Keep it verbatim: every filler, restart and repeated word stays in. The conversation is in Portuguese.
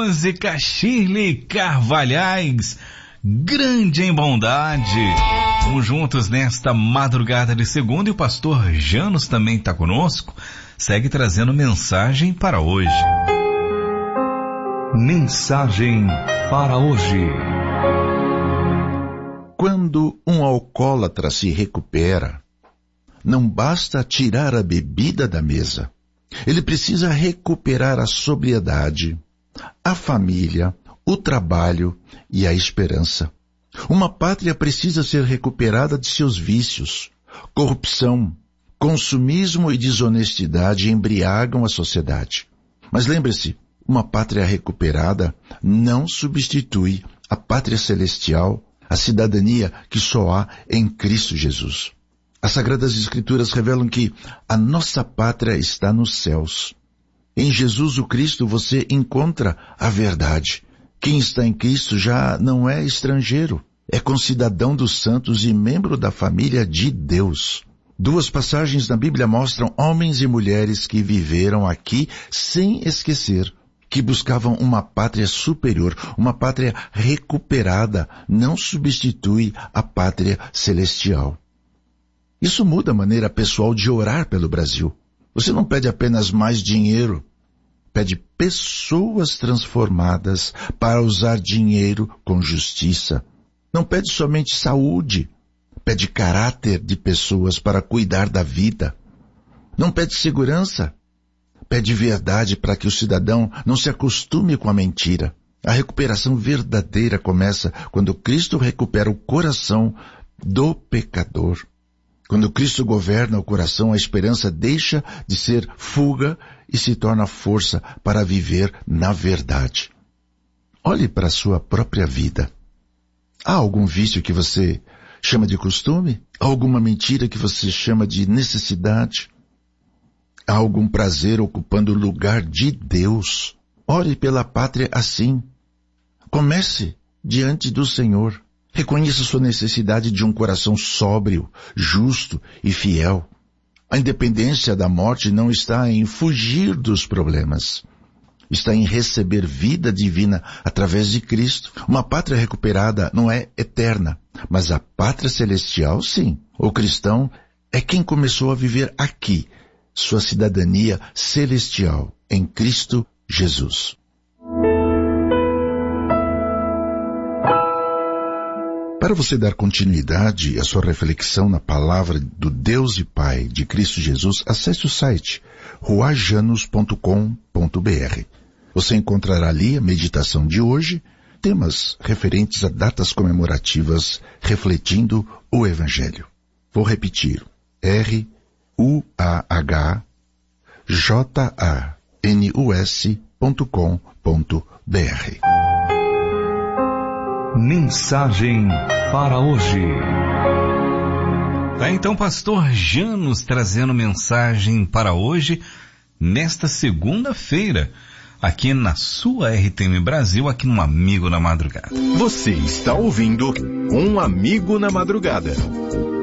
música, Shirley Carvalhais, grande em bondade. Vamos juntos nesta madrugada de segunda e o pastor Janos também está conosco. Segue trazendo mensagem para hoje. Mensagem para hoje. Quando um alcoólatra se recupera, não basta tirar a bebida da mesa. Ele precisa recuperar a sobriedade, a família, o trabalho e a esperança. Uma pátria precisa ser recuperada de seus vícios. Corrupção, consumismo e desonestidade embriagam a sociedade. Mas lembre-se, uma pátria recuperada não substitui a pátria celestial, a cidadania que só há em Cristo Jesus. As Sagradas Escrituras revelam que a nossa pátria está nos céus. Em Jesus o Cristo você encontra a verdade. Quem está em Cristo já não é estrangeiro, é concidadão dos santos e membro da família de Deus. Duas passagens na Bíblia mostram homens e mulheres que viveram aqui sem esquecer que buscavam uma pátria superior, uma pátria recuperada, não substitui a pátria celestial. Isso muda a maneira pessoal de orar pelo Brasil. Você não pede apenas mais dinheiro, pede pessoas transformadas para usar dinheiro com justiça. Não pede somente saúde, pede caráter de pessoas para cuidar da vida. Não pede segurança, pede verdade para que o cidadão não se acostume com a mentira. A recuperação verdadeira começa quando Cristo recupera o coração do pecador. Quando Cristo governa o coração, a esperança deixa de ser fuga e se torna força para viver na verdade. Olhe para a sua própria vida. Há algum vício que você chama de costume? Há alguma mentira que você chama de necessidade? Há algum prazer ocupando o lugar de Deus? Ore pela pátria assim. Comece diante do Senhor. Reconheça sua necessidade de um coração sóbrio, justo e fiel. A independência da morte não está em fugir dos problemas. Está em receber vida divina através de Cristo. Uma pátria recuperada não é eterna, mas a pátria celestial, sim. O cristão é quem começou a viver aqui, sua cidadania celestial, em Cristo Jesus. Para você dar continuidade à sua reflexão na palavra do Deus e Pai de Cristo Jesus, acesse o site ruajanos ponto com ponto br. Você encontrará ali a meditação de hoje, temas referentes a datas comemorativas refletindo o Evangelho. Vou repetir, R U A H J A N U S ponto com ponto br. Mensagem para hoje. Tá, então, pastor Janos trazendo mensagem para hoje, nesta segunda-feira, aqui na sua R T M Brasil, aqui no Amigo na Madrugada. Você está ouvindo Um Amigo na Madrugada.